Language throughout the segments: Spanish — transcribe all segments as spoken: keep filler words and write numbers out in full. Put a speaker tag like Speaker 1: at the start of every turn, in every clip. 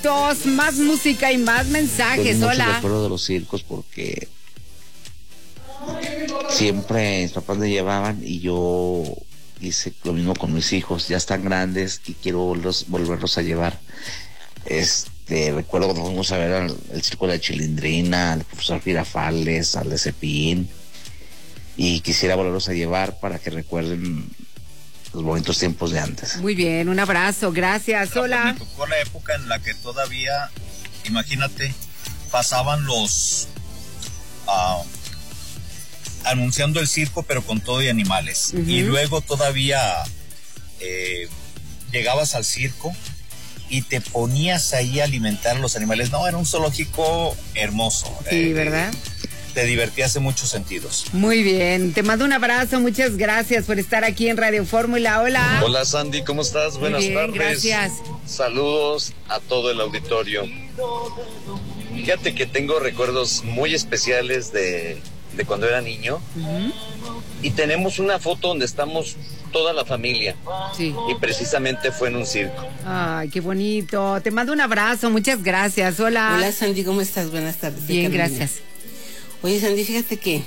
Speaker 1: saluditos, más música y más mensajes.
Speaker 2: Tengo
Speaker 1: Hola.
Speaker 2: mucho recuerdo de los circos porque siempre mis papás me llevaban y yo hice lo mismo con mis hijos. Ya están grandes y quiero volverlos, volverlos a llevar. Este, recuerdo cuando fuimos a ver al, el circo de la Chilindrina, al profesor Girafales, al de Cepillín, y quisiera volverlos a llevar para que recuerden los bonitos tiempos de antes.
Speaker 1: Muy bien, un abrazo, gracias. Hola.
Speaker 3: Me tocó la época en la que todavía, imagínate, pasaban los uh, anunciando el circo, pero con todo y animales. Uh-huh. Y luego todavía eh, llegabas al circo y te ponías ahí a alimentar a los animales. No, era un zoológico hermoso.
Speaker 1: Sí,
Speaker 3: eh,
Speaker 1: ¿verdad?
Speaker 3: Te divertías en muchos sentidos.
Speaker 1: Muy bien, te mando un abrazo, muchas gracias por estar aquí en Radio Fórmula. Hola.
Speaker 4: Hola Sandy, ¿cómo estás?
Speaker 1: Muy
Speaker 4: Buenas
Speaker 1: bien,
Speaker 4: tardes.
Speaker 1: Gracias.
Speaker 4: Saludos a todo el auditorio. Fíjate que tengo recuerdos muy especiales de, de cuando era niño. Uh-huh. Y tenemos una foto donde estamos toda la familia.
Speaker 1: Sí.
Speaker 4: Y precisamente fue en un circo.
Speaker 1: Ay, qué bonito. Te mando un abrazo, muchas gracias. Hola.
Speaker 5: Hola Sandy, ¿cómo estás? Buenas tardes.
Speaker 1: Bien, gracias.
Speaker 5: Oye Sandy, fíjate que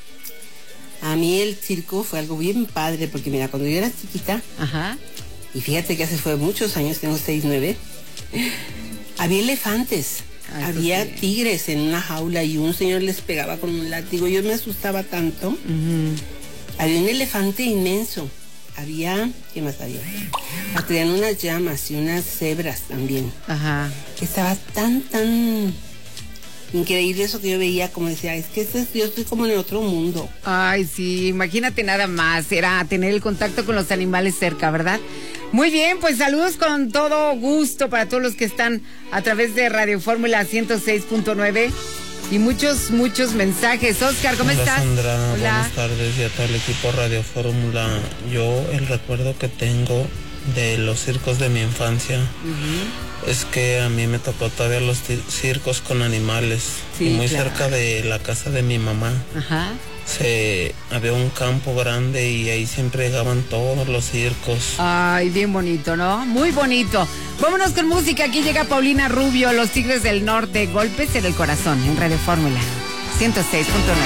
Speaker 5: a mí el circo fue algo bien padre, porque mira, cuando yo era chiquita,
Speaker 1: ajá,
Speaker 5: y fíjate que hace fue muchos años, tengo seis, nueve, había elefantes, Ay, había sí. tigres en una jaula y un señor les pegaba con un látigo. Yo me asustaba tanto. Uh-huh. Había un elefante inmenso. Había, ¿qué más había? Traían unas llamas y unas cebras también.
Speaker 1: Ajá.
Speaker 5: Estaba tan, tan increíble eso que yo veía, como decía, es que este, yo estoy como en otro mundo.
Speaker 1: Ay, sí, imagínate nada más, era tener el contacto con los animales cerca, ¿verdad? Muy bien, pues saludos con todo gusto para todos los que están a través de Radio Fórmula ciento seis punto nueve y muchos, muchos mensajes. Oscar, ¿cómo
Speaker 6: Hola,
Speaker 1: estás?
Speaker 6: Sandra,
Speaker 1: Hola.
Speaker 6: Buenas tardes y a todo el equipo Radio Fórmula. Yo el recuerdo que tengo de los circos de mi infancia uh-huh. es que a mí me tocó todavía los circos con animales. Sí, y muy claro. cerca de la casa de mi mamá. Ajá. Se, había un campo grande y ahí siempre llegaban todos los circos.
Speaker 1: Ay, bien bonito, ¿no? Muy bonito. Vámonos con música. Aquí llega Paulina Rubio, Los Tigres del Norte. Golpes en el corazón en Radio Fórmula ciento seis punto nueve.